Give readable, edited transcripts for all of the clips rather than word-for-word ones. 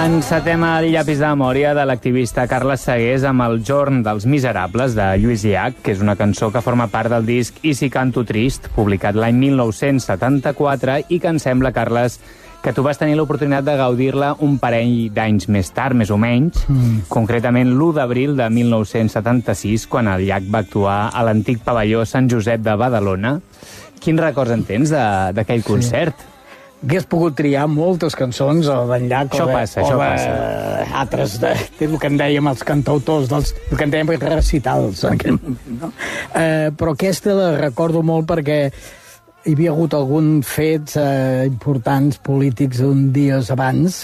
Encetem el llapis de memòria de l'activista Carles Segués amb el Jorn dels Miserables de Lluís Llach, que és una cançó que forma part del disc I si canto trist, publicat l'any 1974, i que em sembla, Carles, que tu vas tenir l'oportunitat de gaudir-la un parell d'anys més tard, més o menys, concretament l'1 d'abril de 1976, quan el Llach va actuar a l'antic pavelló Sant Josep de Badalona. Quins records en tens d'aquell concert? Hagués pogut triar moltes cançons d'en Llach això passa. Altres del que en dèiem els cantautors, el que en dèiem recitals en aquell moment, no? Però aquesta la recordo molt perquè hi havia hagut alguns fets importants polítics un dies abans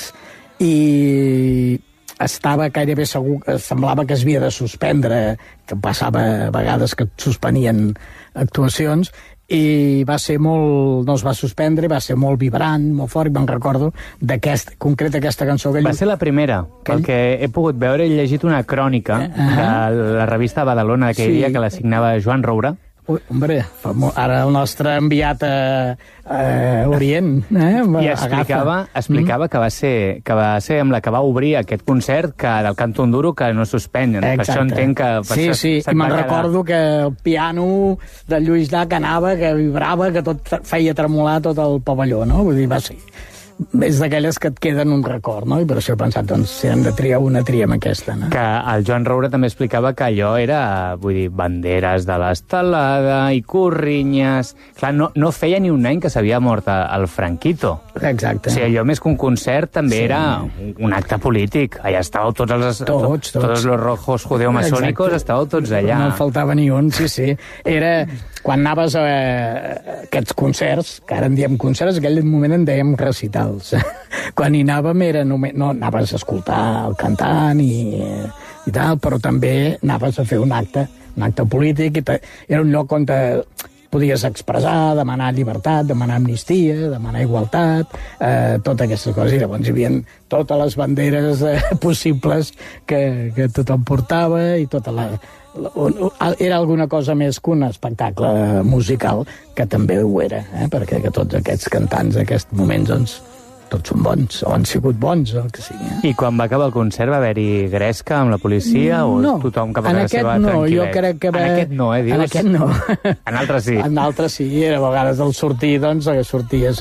i estava gairebé segur, semblava que es havia de suspendre, que passava a vegades que suspenien actuacions, i va ser molt... no es va suspendre, va ser molt vibrant, molt fort, i me'n recordo concret aquesta cançó que va ser la primera, perquè he pogut veure, he llegit una crònica de la revista Badalona d'aquell dia, que la signava Joan Roura. Ui, hombre, ara el nostre enviat a Orient i explicava que va ser amb la que va obrir aquest concert del Canto Enduro que no suspenen. Per això entenc que... Sí, i me'n recordo que el piano de Lluís Llach anava, que vibrava, que tot feia tremolar tot el pavelló, no? Vull dir, va ser... és d'aquelles que et queden un record, no? I per això he pensat, doncs, si hem de triar una, triem aquesta, no? Que el Joan Roura també explicava que allò era, vull dir, banderes de l'estelada i corrinyes... Clar, no feia ni un any que s'havia mort el Franquito. Exacte. O sigui, allò més que un concert també era un acte polític. Allà estàveu tots els rojos judeomasònicos, estàveu tots allà. No en faltava ni un, sí. Era... Quan anaves a aquests concerts, que ara en diem concerts, en aquell moment en dèiem recitals. Quan hi anàvem no anaves a escoltar el cantant i tal, però també anaves a fer un acte polític. Era un lloc on podies expressar, demanar llibertat, demanar amnistia, demanar igualtat, totes aquestes coses. I llavors hi havia totes les banderes possibles que tothom portava i tota la... Era alguna cosa més que un espectacle musical, que també ho era, perquè tots aquests cantants d'aquests moments, doncs, tots són bons, o han sigut bons, o el que sigui. I quan va acabar el concert va haver-hi gresca amb la policia o tothom cap a casa seva tranquil·let? Jo crec que en aquest no, dius? En aquest no. En altres sí. En altres sí, a vegades al sortir, doncs, sorties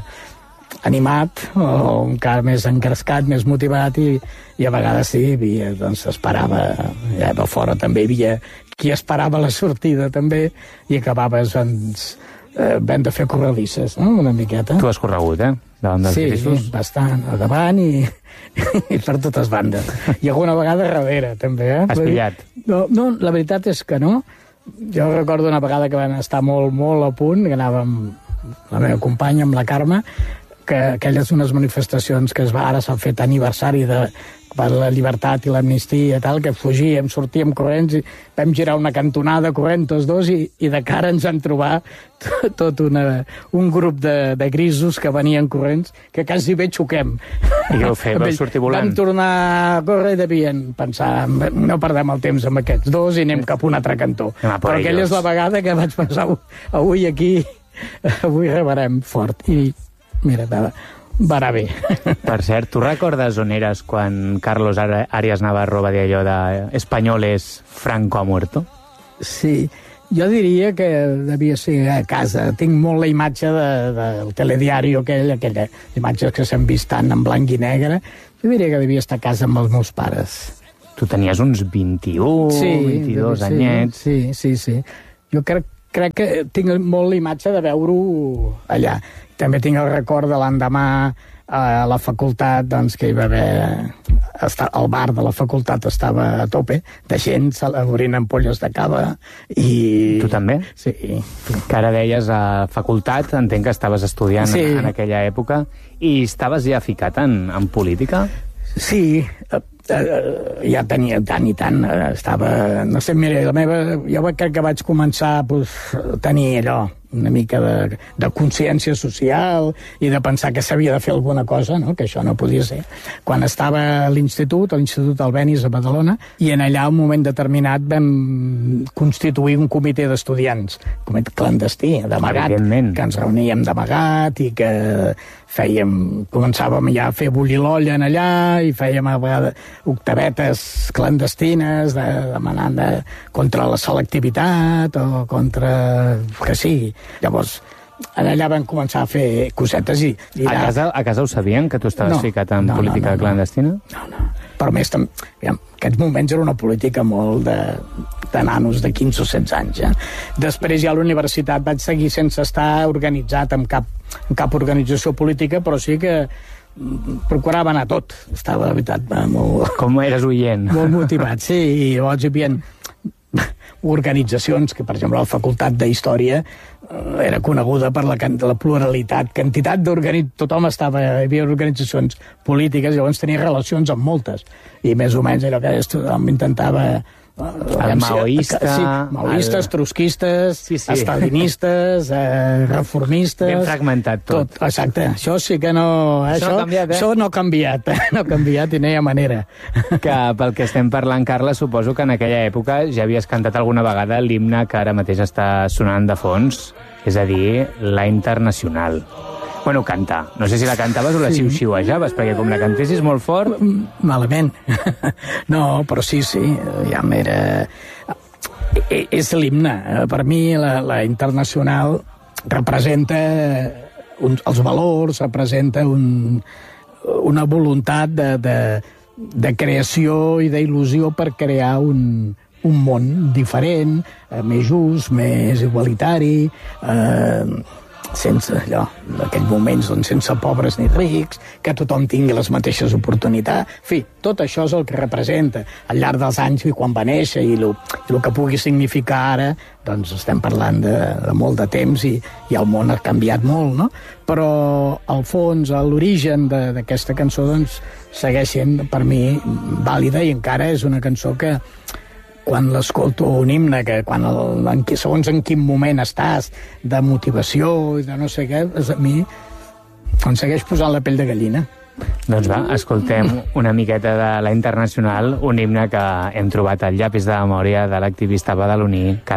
animat, o encara més encrescat, més motivat, i a vegades sí, doncs esperava, ja a fora també hi havia qui esperava la sortida també, i acabaves, doncs, vam de fer correlisses, no?, una miqueta. Tu has corregut, davant dels grisos? Sí, bastant, al davant i per totes bandes. I alguna vegada darrere, també, Has pillat? No, la veritat és que no. Jo recordo una vegada que van estar molt, molt a punt, que anàvem la meva companya, amb la Carme, que aquelles unes manifestacions que ara s'han fet aniversari per la llibertat i l'amnistia i tal, que sortíem corrents i vam girar una cantonada corrent tots dos i de cara ens vam trobar tot un grup de grisos que venien corrents que quasi bé xoquem. I què ho fer? Vau sortir volant? Vam tornar a córrer i devien pensar, no perdem el temps amb aquests dos i anem cap a un altre cantó. Però aquella és la vegada que vaig pensar, avui rebarem fort. I mira, va anar bé. Per cert, tu recordes on eres quan Carlos Arias Navarro va dir allò de Españoles Franco ha muerto? Sí, jo diria que devia ser a casa. Tinc molt la imatge del telediari aquella imatge que s'han vist tant en blanc i negre. Jo diria que devia estar a casa amb els meus pares. Tu tenies uns 21, 22 anyets. Sí. Jo crec que tinc molt la imatge de veure-ho allà. També tinc el record de l'endemà a la facultat, doncs, que hi va haver... El bar de la facultat estava a tope de gent obrint ampolles de cava i... Tu també? Sí. Que ara deies a facultat, entenc que estaves estudiant en aquella època, i estaves ja ficat en política? Sí, ja tenia tant i tant, estava... No sé, mira, jo crec que vaig començar a tenir allò, una mica de consciència social i de pensar que s'havia de fer alguna cosa, no? Que això no podia ser. Quan estava a l'Institut Albéniz a Badalona, i en allà, un moment determinat, vam constituir un comitè d'estudiants, un comitè clandestí, d'amagat, que ens reuníem d'amagat i que començàvem ja a fer bullir l'olla en allà i fèiem a vegades octavetes clandestines demanant contra la selectivitat o contra que sigui. Llavors, allà vam començar a fer cosetes i a casa ho sabien, que tu estaves ficat en política clandestina? No. Però més, en aquests moments era una política molt de nanos de 15 o 16 anys. Després ja a la universitat vaig seguir sense estar organitzat en cap organització política, però sí que procurava anar a tot. Estava, la veritat, molt... Com eres oient. Molt motivat, sí. I llavors hi havia organitzacions que, per exemple, la Facultat d'Història era coneguda per la pluralitat, quantitat tothom hi havia organitzacions polítiques, llavors tenia relacions amb moltes, i més o menys allò que tothom intentava... El maoista... Sí, maoistes, trotskistes, estalinistes, reformistes... Ben fragmentat tot. Exacte, això sí que no... Això no ha canviat, no ha canviat i no hi ha manera. Que pel que estem parlant, Carla, suposo que en aquella època ja havies cantat alguna vegada l'himne que ara mateix està sonant de fons, és a dir, la Internacional. Bueno, cantar. No sé si la cantaves o la xiu-xiuejaves, perquè com la cantessis molt fort... Malament. No, però sí, ja m'era... És l'himne. Per mi la Internacional representa els valors, representa una voluntat de creació i d'il·lusió per crear un món diferent, més just, més igualitari, sense allò, en aquells moments sense pobres ni rics, que tothom tingui les mateixes oportunitats. En fi, tot això és el que representa al llarg dels anys i quan va néixer i el que pugui significar ara, doncs estem parlant de molt de temps i el món ha canviat molt, no? Però al fons, l'origen d'aquesta cançó doncs segueix sent per mi vàlida i encara és una cançó que quan l'escolto un himne, que segons en quin moment estàs, de motivació i de no sé què, a mi em segueix posant la pell de gallina. Doncs va, escoltem una miqueta de la Internacional, un himne que hem trobat al llapis de memòria de l'activista badaloní